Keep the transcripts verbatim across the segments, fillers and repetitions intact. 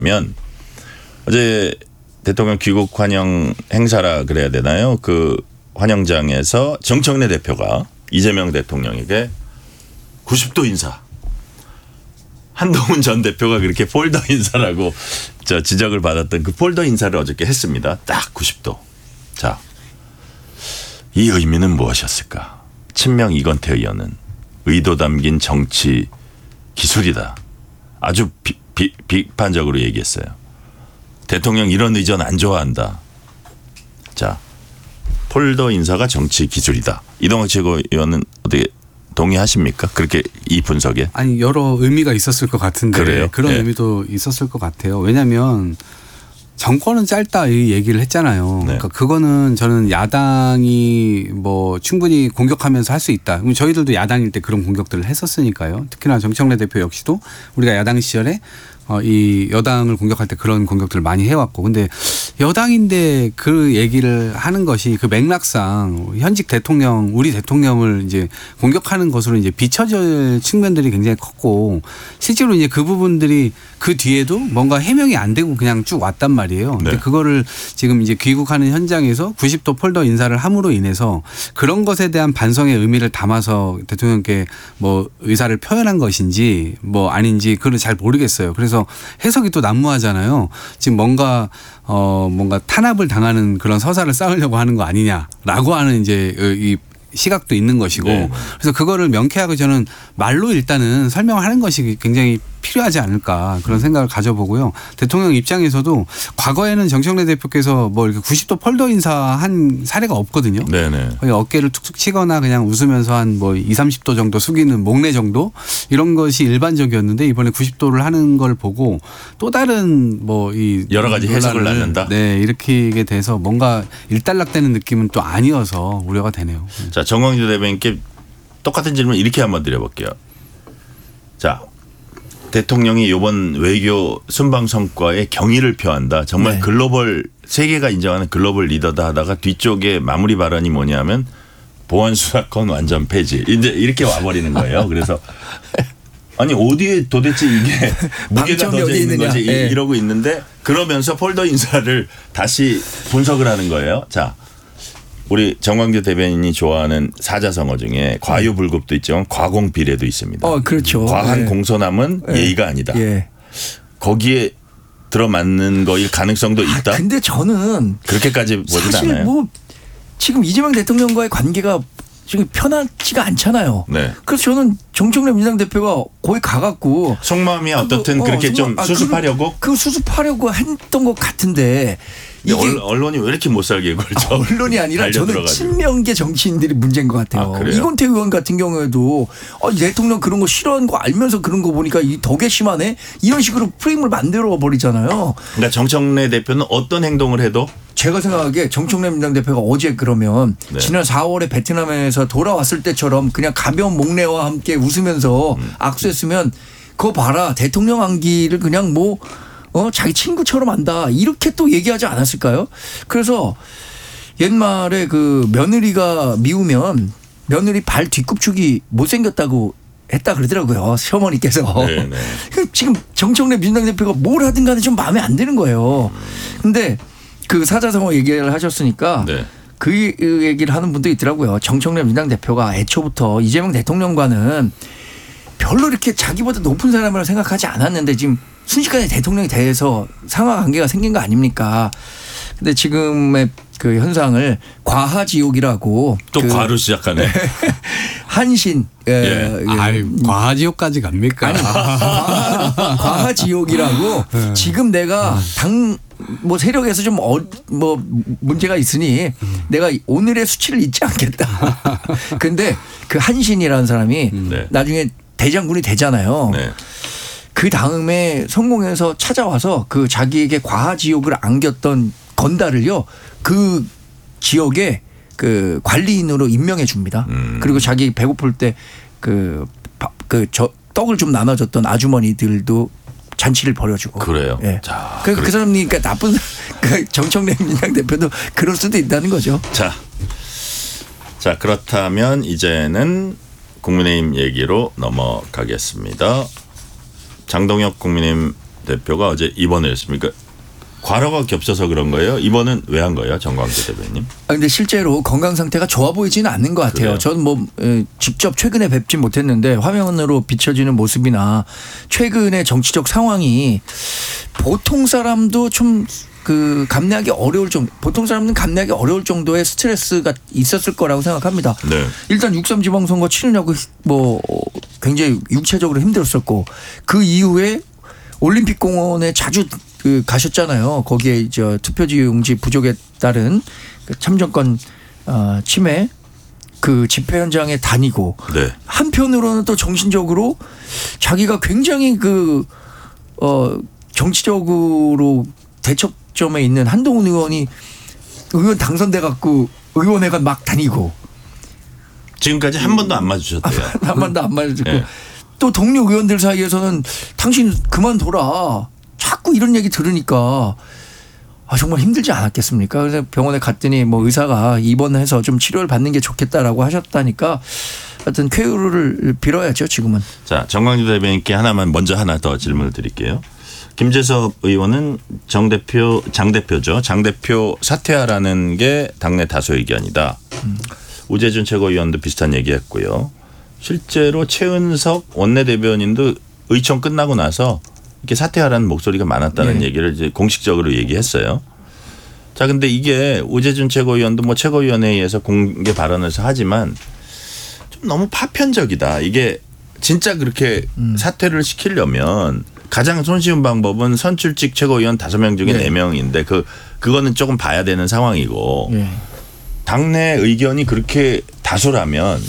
면 어제 대통령 귀국 환영 행사라 그래야 되나요? 그 환영장에서 정청래 대표가 이재명 대통령에게 구십 도 인사. 한동훈 전 대표가 그렇게 폴더 인사라고 저 지적을 받았던 그 폴더 인사를 어저께 했습니다. 딱 구십 도. 자, 이 의미는 무엇이었을까? 친명 이건태 의원은 의도 담긴 정치 기술이다. 아주 비, 비, 비판적으로 얘기했어요. 대통령 이런 의전 안 좋아한다. 자, 폴더 인사가 정치 기술이다. 이동학 최고위원은 어떻게 동의하십니까? 그렇게 이 분석에? 아니 여러 의미가 있었을 것 같은데 그래요? 그런 네. 의미도 있었을 것 같아요. 왜냐하면 정권은 짧다 이 얘기를 했잖아요. 네. 그러니까 그거는 저는 야당이 뭐 충분히 공격하면서 할 수 있다. 그럼 저희들도 야당일 때 그런 공격들을 했었으니까요. 특히나 정청래 대표 역시도 우리가 야당 시절에 어, 이 여당을 공격할 때 그런 공격들을 많이 해왔고, 근데 여당인데 그 얘기를 하는 것이 그 맥락상 현직 대통령, 우리 대통령을 이제 공격하는 것으로 이제 비춰질 측면들이 굉장히 컸고, 실제로 이제 그 부분들이 그 뒤에도 뭔가 해명이 안 되고 그냥 쭉 왔단 말이에요. 근데 네. 그거를 지금 이제 귀국하는 현장에서 구십 도 폴더 인사를 함으로 인해서 그런 것에 대한 반성의 의미를 담아서 대통령께 뭐 의사를 표현한 것인지 뭐 아닌지 그걸 잘 모르겠어요. 그래서 해석이 또 난무하잖아요. 지금 뭔가 어 뭔가 탄압을 당하는 그런 서사를 쌓으려고 하는 거 아니냐라고 하는 이제 이 시각도 있는 것이고, 네. 그래서 그거를 명쾌하게 저는 말로 일단은 설명하는 것이 굉장히 필요하지 않을까 그런 생각을 가져보고요. 대통령 입장에서도 과거에는 정청래 대표께서 뭐 이렇게 구십 도 폴더 인사한 사례가 없거든요. 네네. 거의 어깨를 툭툭 치거나 그냥 웃으면서 한 뭐 이삼십 도 정도 숙이는 목례 정도 이런 것이 일반적이었는데, 이번에 구십 도를 하는 걸 보고 또 다른 뭐 이 여러 가지 해석을 낳는다. 네, 일으키게 돼서 뭔가 일단락되는 느낌은 또 아니어서 우려가 되네요. 자, 정광주 대변인께 똑같은 질문 이렇게 한번 드려볼게요. 자, 대통령이 이번 외교 순방 성과에 경의를 표한다. 정말 네. 글로벌 세계가 인정하는 글로벌 리더다 하다가 뒤쪽에 마무리 발언이 뭐냐면 보안수사권 완전 폐지. 이제 이렇게 와버리는 거예요. 그래서 아니 어디에 도대체 이게 무게가 방점이 더져 어디 있는 있느냐. 거지 네. 이러고 있는데, 그러면서 폴더 인사를 다시 분석을 하는 거예요. 자, 우리 정광주 대변인이 좋아하는 사자성어 중에 과유불급도 있지만 과공비례도 있습니다. 어, 그렇죠. 과한 네. 공손함은 네. 예의가 아니다. 예. 거기에 들어맞는 거일 가능성도 있다. 아, 근데 저는 그렇게까지 보진 사실 않아요. 뭐 지금 이재명 대통령과의 관계가 지금 편하지가 않잖아요. 네. 그래서 저는 정청래 민주당 대표가 거기 가갖고 속마음이 어떻든 그거, 어, 그렇게 좀 속마음, 아, 수습하려고. 그 수습하려고 했던 것 같은데, 이게 언- 언론이 왜 이렇게 못 살게 걸죠? 아, 언론이 아니라 저는 달려들어가지고. 친명계 정치인들이 문제인 것 같아요. 아, 그래요? 이건태 의원 같은 경우에도 어, 대통령 그런 거 싫어하는 거 알면서 그런 거 보니까 이 더 괘씸하네, 이런 식으로 프레임을 만들어 버리잖아요. 그러니까 정청래 대표는 어떤 행동을 해도 제가 생각하기에 정청래 민주당 대표가 어제 그러면 네. 지난 사월에 베트남에서 돌아왔을 때처럼 그냥 가벼운 목례와 함께 웃으면서 음. 악수했으면, 그거 봐라 대통령 안기를 그냥 뭐 어, 자기 친구처럼 한다 이렇게 또 얘기하지 않았을까요? 그래서 옛말에 그 며느리가 미우면 며느리 발 뒤꿈축이 못생겼다고 했다 그러더라고요, 시어머니께서. 네, 네. 지금 정청래 민주당 대표가 뭘 하든 간에 좀 마음에 안 드는 거예요. 근데 그 사자성어 얘기를 하셨으니까 네. 그 얘기를 하는 분도 있더라고요. 정청래 민주당 대표가 애초부터 이재명 대통령과는 별로 이렇게 자기보다 높은 사람이라고 생각하지 않았는데 지금 순식간에 대통령이 돼서 상하 관계가 생긴 거 아닙니까? 근데 지금의 그 현상을 과하지옥이라고. 또 그 과로 시작하네. 한신. 예. 예. 아이, 과지옥까지 갑니까? 아니, 과하, 과하지옥이라고. 지금 내가 당 뭐 세력에서 좀 어, 뭐 문제가 있으니 내가 오늘의 수치를 잊지 않겠다. 근데 그 한신이라는 사람이 네. 나중에 대장군이 되잖아요. 네. 그 다음에 성공해서 찾아와서 그 자기에게 과하지옥을 안겼던 건달을요, 그 지역에 그 관리인으로 임명해 줍니다. 음. 그리고 자기 배고플 때 그 그 저 떡을 좀 나눠줬던 아주머니들도 잔치를 벌여주고. 그래요. 예. 자, 그, 그렇- 그 사람이 그러니까 나쁜 그 정청래 민주당 대표도 그럴 수도 있다는 거죠. 자, 자 그렇다면 이제는 국민의힘 얘기로 넘어가겠습니다. 장동혁 국민의힘 대표가 어제 입원을 했습니까? 과로가 겹쳐서 그런 거예요? 입원은 왜 한 거예요, 정광재 대표님? 아 근데 실제로 건강 상태가 좋아 보이지는 않는 것 같아요. 그래요? 저는 뭐 에, 직접 최근에 뵙진 못했는데 화면으로 비춰지는 모습이나 최근의 정치적 상황이 보통 사람도 좀 그 감내하기 어려울 정도, 보통 사람은 감내하기 어려울 정도의 스트레스가 있었을 거라고 생각합니다. 네. 일단 육삼 지방선거 치르냐고 뭐 굉장히 육체적으로 힘들었었고 그 이후에 올림픽 공원에 자주 그 가셨잖아요. 거기에 이제 투표지 용지 부족에 따른 그 참정권 어, 침해 그 집회 현장에 다니고 네. 한편으로는 또 정신적으로 자기가 굉장히 그 어, 정치적으로 대척점에 있는 한동훈 의원이 의원 당선돼 갖고 의원회관 막 다니고 지금까지 한 번도 안 맞으셨대요. 한 번도 안 맞고 네. 또 동료 의원들 사이에서는 당신 그만둬라. 자꾸 이런 얘기 들으니까 아, 정말 힘들지 않았겠습니까? 그래서 병원에 갔더니 뭐 의사가 입원해서 좀 치료를 받는 게 좋겠다라고 하셨다니까 하여튼 쾌유를 빌어야죠 지금은. 자, 정광재 대변인께 하나만 먼저 하나 더 질문을 드릴게요. 김재섭 의원은 정 대표, 장 대표죠. 장 대표 사퇴하라는 게 당내 다수 의견이다. 음. 우재준 최고위원도 비슷한 얘기했고요. 실제로 최은석 원내대변인도 의총 끝나고 나서 이렇게 사퇴하라는 목소리가 많았다는 네. 얘기를 이제 공식적으로 얘기했어요. 자, 근데 이게 우재준 최고위원도 뭐 최고위원회의에서 공개 발언에서 하지만 좀 너무 파편적이다. 이게 진짜 그렇게 음. 사퇴를 시키려면 가장 손쉬운 방법은 선출직 최고위원 다섯 명 중에 네 명인데 그 그거는 조금 봐야 되는 상황이고 네. 당내 의견이 그렇게 다수라면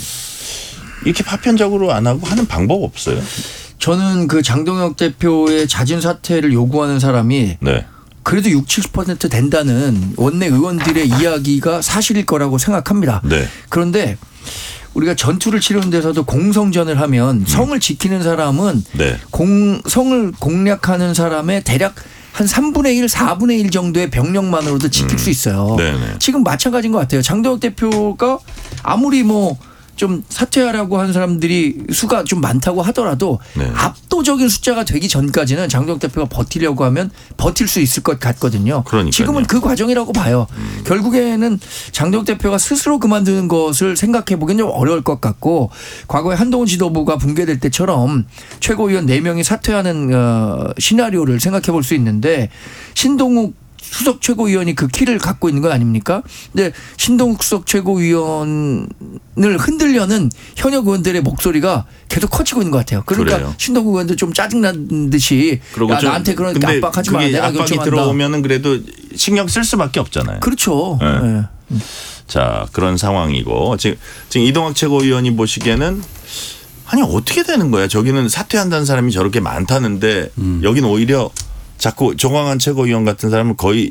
이렇게 파편적으로 안 하고 하는 방법 없어요? 저는 그 장동혁 대표의 자진 사퇴를 요구하는 사람이 네. 그래도 육십, 칠십 퍼센트 된다는 원내 의원들의 이야기가 사실일 거라고 생각합니다. 네. 그런데 우리가 전투를 치르는 데서도 공성전을 하면 음. 성을 지키는 사람은 네. 공, 성을 공략하는 사람의 대략 한 삼분의 일, 사분의 일 정도의 병력만으로도 지킬 음. 수 있어요. 네네. 지금 마찬가지인 것 같아요. 장동혁 대표가 아무리 뭐 좀 사퇴하라고 하는 사람들이 수가 좀 많다고 하더라도 네. 압도적인 숫자가 되기 전까지는 장동혁 대표가 버티려고 하면 버틸 수 있을 것 같거든요. 그러니까요. 지금은 그 과정이라고 봐요. 음. 결국에는 장동혁 대표가 스스로 그만두는 것을 생각해 보기는 좀 어려울 것 같고 과거에 한동훈 지도부가 붕괴될 때처럼 최고위원 네 명이 사퇴하는 어, 시나리오를 생각해 볼 수 있는데 신동욱 수석 최고위원이 그 키를 갖고 있는 거 아닙니까? 근데 신동욱 수석 최고위원을 흔들려는 현역 의원들의 목소리가 계속 커지고 있는 것 같아요. 그러니까 그래요. 신동욱 의원도 좀 짜증난 듯이 야, 나한테 그런 압박하지 마. 내가 압박이 결정한다. 들어오면은 그래도 신경 쓸 수밖에 없잖아요. 그렇죠. 네. 네. 자, 그런 상황이고 지금 지금 이동학 최고위원이 보시기에는 아니 어떻게 되는 거야? 저기는 사퇴한다는 사람이 저렇게 많다는데 음. 여기는 오히려 자꾸 조광한 최고위원 같은 사람은 거의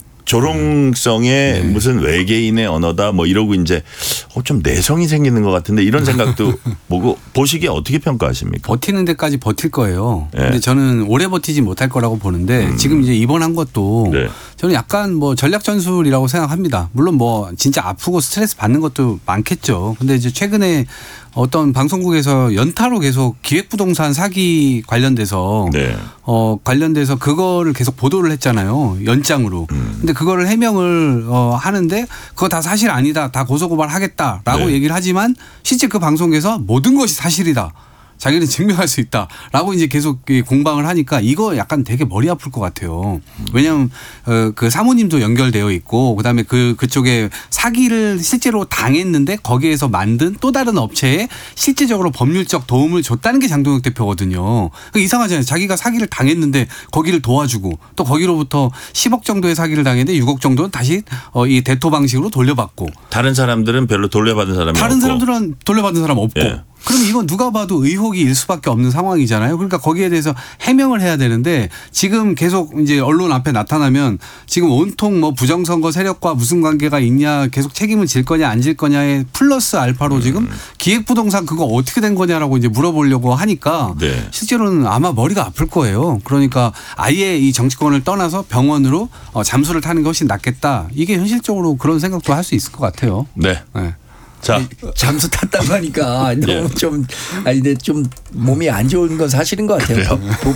조롱성의 네. 무슨 외계인의 언어다 뭐 이러고 이제 어, 좀 내성이 생기는 것 같은데 이런 생각도 보고 보시기에 어떻게 평가하십니까? 버티는 데까지 버틸 거예요. 네. 근데 저는 오래 버티지 못할 거라고 보는데 음. 지금 이제 입원한 것도 네. 저는 약간 뭐 전략 전술이라고 생각합니다. 물론 뭐 진짜 아프고 스트레스 받는 것도 많겠죠. 근데 이제 최근에 어떤 방송국에서 연타로 계속 기획부동산 사기 관련돼서 네. 어 관련돼서 그거를 계속 보도를 했잖아요. 연장으로. 음. 근데 그거를 해명을 어 하는데 그거 다 사실 아니다. 다 고소고발하겠다라고 네. 얘기를 하지만 실제 그 방송에서 모든 것이 사실이다. 자기는 증명할 수 있다라고 이제 계속 공방을 하니까 이거 약간 되게 머리 아플 것 같아요. 왜냐하면 그 사모님도 연결되어 있고 그다음에 그 그쪽에 사기를 실제로 당했는데 거기에서 만든 또 다른 업체에 실질적으로 법률적 도움을 줬다는 게 장동혁 대표거든요. 이상하잖아요. 자기가 사기를 당했는데 거기를 도와주고 또 거기로부터 십억 정도의 사기를 당했는데 육억 정도는 다시 이 대토 방식으로 돌려받고. 다른 사람들은 별로 돌려받은 사람이 다른 없고. 사람들은 돌려받은 사람 없고. 예. 그럼 이건 누가 봐도 의혹이 일 수밖에 없는 상황이잖아요. 그러니까 거기에 대해서 해명을 해야 되는데 지금 계속 이제 언론 앞에 나타나면 지금 온통 뭐 부정선거 세력과 무슨 관계가 있냐 계속 책임을 질 거냐 안 질 거냐에 플러스 알파로 음. 지금 기획부동산 그거 어떻게 된 거냐라고 이제 물어보려고 하니까 네. 실제로는 아마 머리가 아플 거예요. 그러니까 아예 이 정치권을 떠나서 병원으로 잠수를 타는 것이 낫겠다. 이게 현실적으로 그런 생각도 할 수 있을 것 같아요. 네. 네. 자, 잠수 탔다고 하니까 너무 예. 좀 아니 근데 좀 몸이 안 좋은 건 사실인 것 같아요. 복,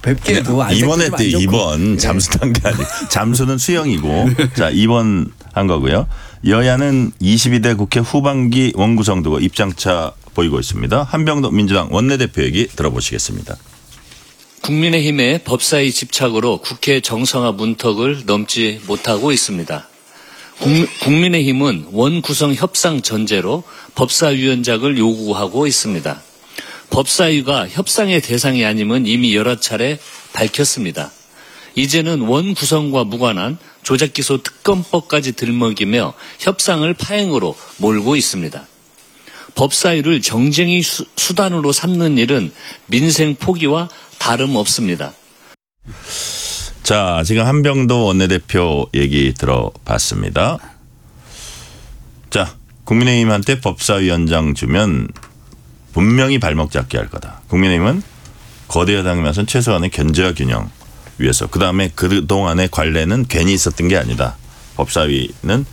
뵙게 해도 안 이번에 생기면 때 안 좋고. 이 번 네. 잠수탄 게 아니고 잠수는 수영이고 자 이 번 한 거고요. 여야는 이십이 대 국회 후반기 원구성 두고 입장차 보이고 있습니다. 한병도 민주당 원내대표 얘기 들어보시겠습니다. 국민의힘의 법사위 집착으로 국회 정상화 문턱을 넘지 못하고 있습니다. 국민의힘은 원구성 협상 전제로 법사위원장을 요구하고 있습니다. 법사위가 협상의 대상이 아님은 이미 여러 차례 밝혔습니다. 이제는 원구성과 무관한 조작기소 특검법까지 들먹이며 협상을 파행으로 몰고 있습니다. 법사위를 정쟁의 수, 수단으로 삼는 일은 민생 포기와 다름없습니다. 자, 지금 한병도 원내대표 얘기 들어봤습니다. 자, 국민의힘한테 법사위원장 주면 분명히 발목 잡게 할 거다. 국민의힘은 거대 여당이면서 최소한의 견제와 균형 위해서 그다음에 그동안의 관례는 괜히 있었던 게 아니다. 법사위는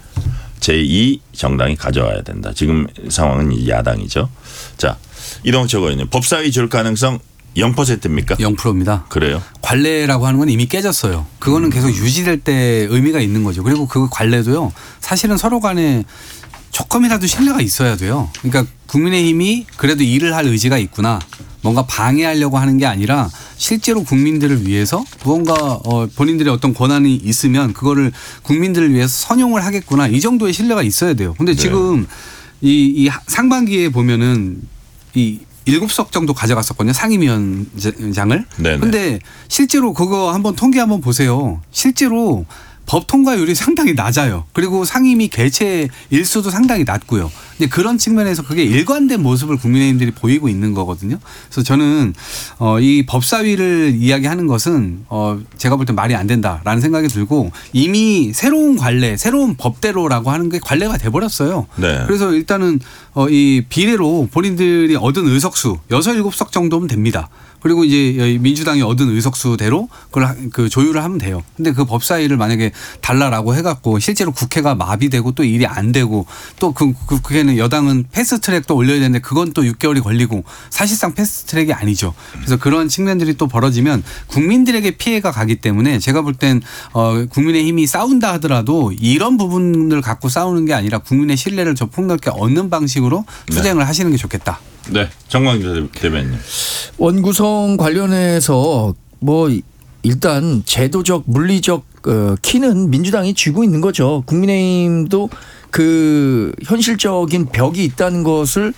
제이 정당이 가져와야 된다. 지금 상황은 야당이죠. 자, 이동철 의원님 법사위 줄 가능성 영 퍼센트입니까? 영 퍼센트입니다. 그래요? 관례라고 하는 건 이미 깨졌어요. 그거는 계속 유지될 때 의미가 있는 거죠. 그리고 그 관례도요. 사실은 서로 간에 조금이라도 신뢰가 있어야 돼요. 그러니까 국민의힘이 그래도 일을 할 의지가 있구나. 뭔가 방해하려고 하는 게 아니라 실제로 국민들을 위해서 무언가 어 본인들의 어떤 권한이 있으면 그거를 국민들을 위해서 선용을 하겠구나. 이 정도의 신뢰가 있어야 돼요. 근데 네. 지금 이, 이 상반기에 보면은 이 일곱 석 정도 가져갔었거든요. 상임위원장을. 네네. 근데 실제로 그거 한번 통계 한번 보세요. 실제로 법 통과율이 상당히 낮아요. 그리고 상임위 개최 일수도 상당히 낮고요. 근데 그런 측면에서 그게 일관된 모습을 국민의힘들이 보이고 있는 거거든요. 그래서 저는 어, 이 법사위를 이야기하는 것은 어, 제가 볼 때 말이 안 된다라는 생각이 들고 이미 새로운 관례, 새로운 법대로라고 하는 게 관례가 돼버렸어요. 네. 그래서 일단은 어, 이 비례로 본인들이 얻은 의석수 여섯 일곱 석 정도면 됩니다. 그리고 이제 민주당이 얻은 의석수대로 그걸 그 조율을 하면 돼요. 근데 그 법사위를 만약에 달라라고 해갖고 실제로 국회가 마비되고 또 일이 안 되고 또 그 그게는 여당은 패스트트랙 또 올려야 되는데 그건 또 육 개월이 걸리고 사실상 패스트트랙이 아니죠. 그래서 그런 측면들이 또 벌어지면 국민들에게 피해가 가기 때문에 제가 볼 땐 어 국민의힘이 싸운다 하더라도 이런 부분을 갖고 싸우는 게 아니라 국민의 신뢰를 저 폭넓게 얻는 방식으로 투쟁을 네. 하시는 게 좋겠다. 네, 정광준 대변인. 원구성 관련해서 뭐 일단 제도적 물리적 어, 키는 민주당이 쥐고 있는 거죠. 국민의힘도 그 현실적인 벽이 있다는 것을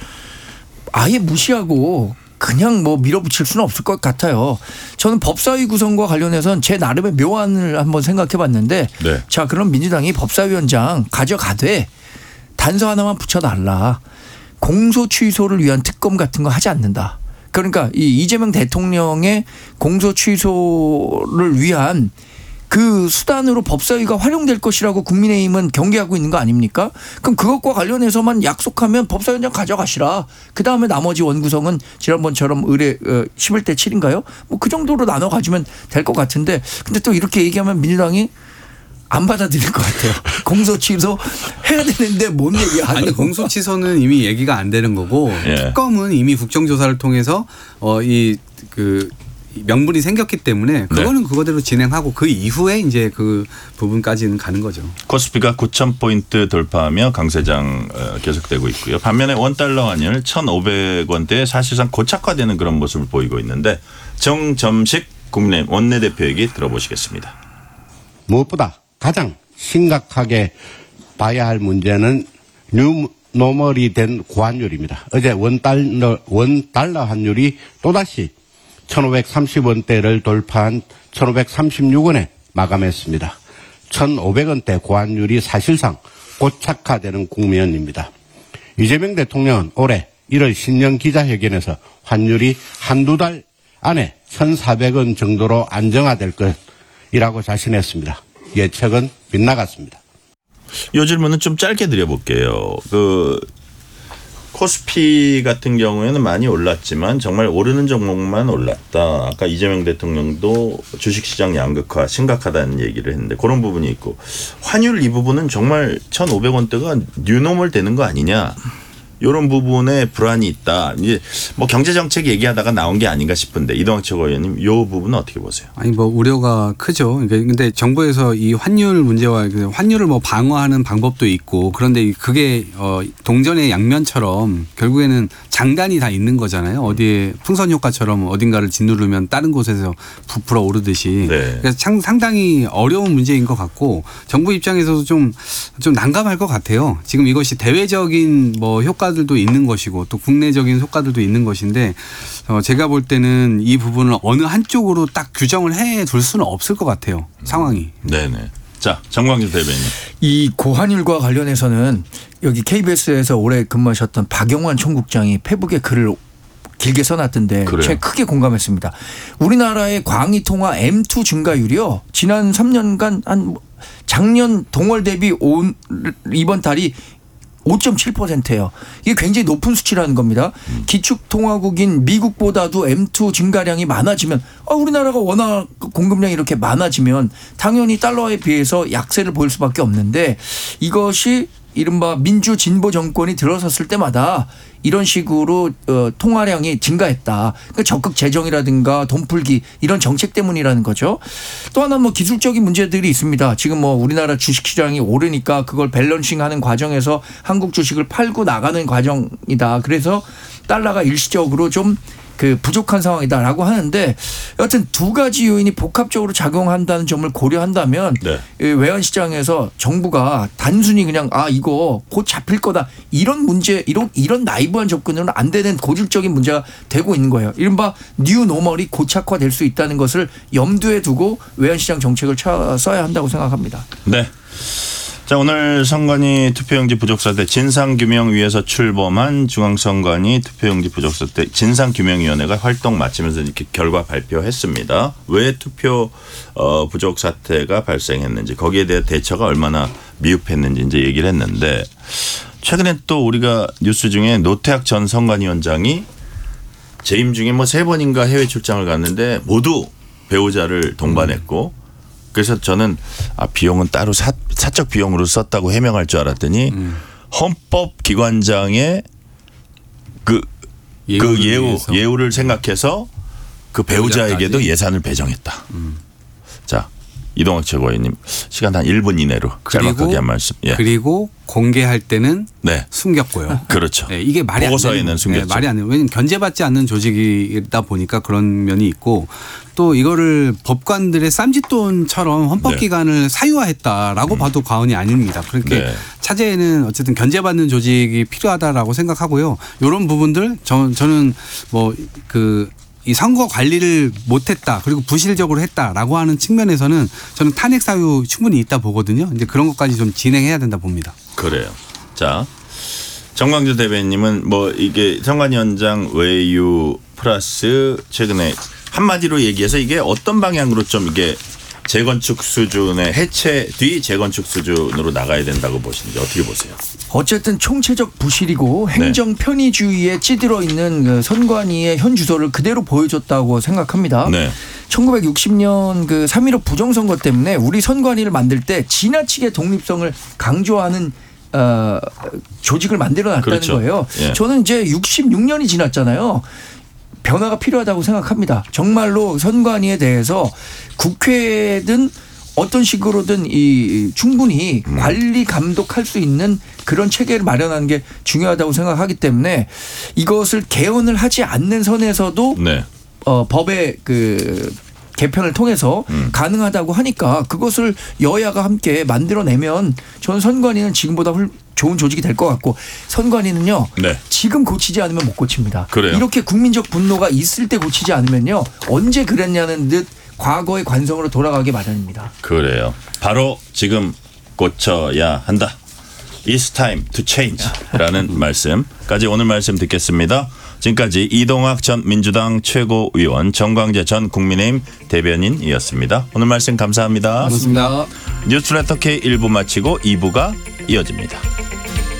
아예 무시하고 그냥 뭐 밀어붙일 수는 없을 것 같아요. 저는 법사위 구성과 관련해서는 제 나름의 묘안을 한번 생각해 봤는데 네. 자, 그럼 민주당이 법사위원장 가져가되 단서 하나만 붙여달라. 공소 취소를 위한 특검 같은 거 하지 않는다. 그러니까 이 이재명 대통령의 공소 취소를 위한 그 수단으로 법사위가 활용될 것이라고 국민의힘은 경계하고 있는 거 아닙니까? 그럼 그것과 관련해서만 약속하면 법사위원장 가져가시라. 그다음에 나머지 원구성은 지난번처럼 의뢰 십일 대 칠인가요? 뭐 그 정도로 나눠 가지면 될 것 같은데 근데 또 이렇게 얘기하면 민주당이 안 받아들일 것 같아요. 공소 취소 해야 되는데 뭔 얘기야. 아니 공소 취소는 이미 얘기가 안 되는 거고 예. 특검은 이미 국정조사를 통해서 어 이 그 명분이 생겼기 때문에 그거는 네. 그거대로 진행하고 그 이후에 이제 그 부분까지는 가는 거죠. 코스피가 구천 포인트 돌파하며 강세장 계속되고 있고요. 반면에 원달러 환율 천오백 원대에 사실상 고착화되는 그런 모습을 보이고 있는데 정점식 국민의힘 원내대표 얘기 들어보시겠습니다. 무엇보다 가장 심각하게 봐야 할 문제는 뉴노멀이 된 고환율입니다. 어제 원달러, 원달러 환율이 또다시 천오백삼십 원대를 돌파한 천오백삼십육 원에 마감했습니다. 천오백 원대 고환율이 사실상 고착화되는 국면입니다. 이재명 대통령은 올해 일월 신년 기자회견에서 환율이 한두 달 안에 천사백 원 정도로 안정화될 것이라고 자신했습니다. 예측은 빗나갔습니다. 이 질문은 좀 짧게 드려볼게요. 그 코스피 같은 경우에는 많이 올랐지만 정말 오르는 종목만 올랐다. 아까 이재명 대통령도 주식시장 양극화 심각하다는 얘기를 했는데 그런 부분이 있고 환율 이 부분은 정말 천오백 원대가 뉴노멀 되는 거 아니냐. 이런 부분에 불안이 있다. 이제 뭐 경제 정책 얘기하다가 나온 게 아닌가 싶은데 이동학 최고위원님 이 부분은 어떻게 보세요? 아니 뭐 우려가 크죠. 그러니까 근데 정부에서 이 환율 문제와 환율을 뭐 방어하는 방법도 있고 그런데 그게 어 동전의 양면처럼 결국에는 장단이 다 있는 거잖아요. 어디에 풍선 효과처럼 어딘가를 짓누르면 다른 곳에서 부풀어 오르듯이. 네. 그래서 상당히 어려운 문제인 것 같고 정부 입장에서도 좀 좀 난감할 것 같아요. 지금 이것이 대외적인 뭐 효과들도 있는 것이고 또 국내적인 효과들도 있는 것인데 어 제가 볼 때는 이 부분을 어느 한쪽으로 딱 규정을 해 둘 수는 없을 것 같아요. 상황이. 네네. 자, 정광준 대변인. 이 고환율과 관련해서는 여기 케이비에스에서 오래 근무하셨던 박영환 총국장이 페북에 글을 길게 써놨던데 그래요? 제가 크게 공감했습니다. 우리나라의 광의 통화 엠 투 증가율이요. 지난 삼 년간 한 작년 동월 대비 온 이번 달이 오 점 칠 퍼센트예요. 이게 굉장히 높은 수치라는 겁니다. 음. 기축통화국인 미국보다도 엠 투 증가량이 많아지면 아, 우리나라가 워낙 공급량이 이렇게 많아지면 당연히 달러에 비해서 약세를 보일 수밖에 없는데 이것이 이른바 민주 진보 정권이 들어섰을 때마다 이런 식으로 어, 통화량이 증가했다. 그러니까 적극 재정이라든가 돈 풀기 이런 정책 때문이라는 거죠. 또 하나 뭐 기술적인 문제들이 있습니다. 지금 뭐 우리나라 주식시장이 오르니까 그걸 밸런싱하는 과정에서 한국 주식을 팔고 나가는 과정이다. 그래서 달러가 일시적으로 좀 그 부족한 상황이다라고 하는데 여하튼 두 가지 요인이 복합적으로 작용한다는 점을 고려한다면 네. 외환시장에서 정부가 단순히 그냥 아 이거 곧 잡힐 거다 이런 문제 이런 이런 나이브한 접근은 안 되는 고질적인 문제가 되고 있는 거예요. 이른바 뉴 노멀이 고착화될 수 있다는 것을 염두에 두고 외환시장 정책을 써야 한다고 생각합니다. 네. 자, 오늘 선관위 투표용지 부족 사태 진상규명위에서 출범한 중앙선관위 투표용지 부족 사태 진상규명위원회가 활동 마치면서 이렇게 결과 발표했습니다. 왜 투표 어, 부족 사태가 발생했는지 거기에 대한 대처가 얼마나 미흡했는지 이제 얘기를 했는데 최근에 또 우리가 뉴스 중에 노태학 전 선관위원장이 재임 중에 뭐 세 번인가 해외 출장을 갔는데 모두 배우자를 동반했고 그래서 저는 아, 비용은 따로 사, 사적 비용으로 썼다고 해명할 줄 알았더니 음. 헌법기관장의 그, 그 예우, 위해서. 예우를 생각해서 그 배우자에게도 배우자까지? 예산을 배정했다. 음. 자, 이동학 최고위원님 시간 한 일 분 이내로 짤막하게 한 말씀. 예. 그리고 공개할 때는 네. 숨겼고요. 그렇죠. 네, 이게 말이 보고서에는 안 되는, 숨겼죠. 네, 말이 안 돼요. 왜냐하면 견제받지 않는 조직이다 보니까 그런 면이 있고 또 이거를 법관들의 쌈짓돈처럼 헌법기관을 네. 사유화했다라고 음. 봐도 과언이 아닙니다. 그렇게 네. 차제에는 어쨌든 견제받는 조직이 필요하다라고 생각하고요. 이런 부분들 저, 저는 뭐 그 이 선거 관리를 못했다 그리고 부실적으로 했다라고 하는 측면에서는 저는 탄핵 사유 충분히 있다 보거든요. 이제 그런 것까지 좀 진행해야 된다 봅니다. 그래요. 자, 정광준 대변인님은 뭐 이게 선관위원장 외유 플러스 최근에 한마디로 얘기해서 이게 어떤 방향으로 좀 이게 재건축 수준의 해체 뒤 재건축 수준으로 나가야 된다고 보시는지 어떻게 보세요? 어쨌든 총체적 부실이고 행정 편의주의에 찌들어 있는 그 선관위의 현 주소를 그대로 보여줬다고 생각합니다. 네. 천구백육십 년 그 삼 일오 부정선거 때문에 우리 선관위를 만들 때 지나치게 독립성을 강조하는 어, 조직을 만들어놨다는 그렇죠. 거예요. 예. 저는 이제 육십육 년이 지났잖아요. 변화가 필요하다고 생각합니다. 정말로 선관위에 대해서 국회든 어떤 식으로든 이 충분히 음. 관리 감독할 수 있는 그런 체계를 마련하는 게 중요하다고 생각하기 때문에 이것을 개헌을 하지 않는 선에서도 네. 어, 법의 그 개편을 통해서 음. 가능하다고 하니까 그것을 여야가 함께 만들어내면 저는 선관위는 지금보다 훌, 좋은 조직이 될 것 같고 선관위는요. 네. 지금 고치지 않으면 못 고칩니다. 그래요. 이렇게 국민적 분노가 있을 때 고치지 않으면요. 언제 그랬냐는 듯 과거의 관성으로 돌아가기 마련입니다. 그래요. 바로 지금 고쳐야 한다. It's time to change 라는 말씀까지 오늘 말씀 듣겠습니다. 지금까지 이동학 전 민주당 최고위원 정광재 전 국민의힘 대변인이었습니다. 오늘 말씀 감사합니다. 고맙습니다. 뉴스레터 K 일 부 마치고 이 부가 이어집니다.